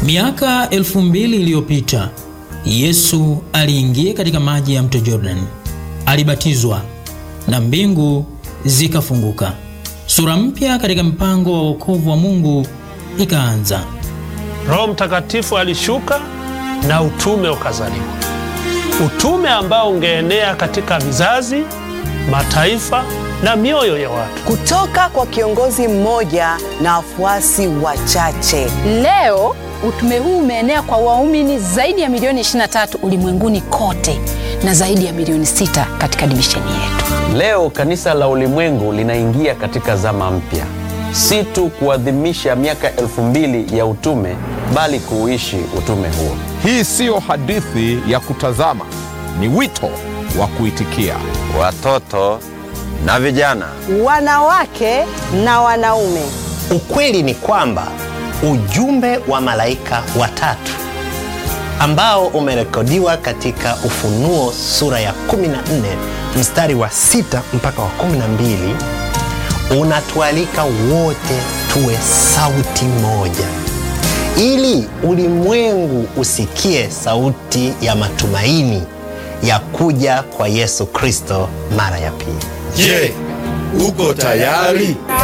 Miaka 2000 iliyopita, Yesu aliingia katika maji ya mto Jordan. Alibatizwa na mbingu zikafunguka. Sura mpya katika mpango wa wokovu wa Mungu ikaanza. Roho Mtakatifu alishuka na utume ukazaliwa. Utume ambao ungeenea katika vizazi, mataifa na mioyo ya watu. Kutoka kwa kiongozi mmoja na wafuasi wachache. Leo utume huu umeenea kwa waumini zaidi ya milioni 23 ulimwenguni kote na zaidi ya milioni 6 katika divisheni yetu. Leo kanisa la ulimwengu linaingia katika zama mpya. Si tu kuadhimisha miaka 2000 ya utume, bali kuishi utume huo. Hii siyo hadithi ya kutazama, ni wito wa kuitikia. Watoto na vijana, Wanawake na wanaume. Ukweli ni kwamba ujumbe wa malaika watatu ambao umerekodiwa katika Ufunuo sura ya 14 mstari wa 6 mpaka wa 12 unatualika wote tuwe sauti moja, ili ulimwengu usikie sauti ya matumaini ya kuja kwa Yesu Kristo mara ya pili. Je, uko tayari?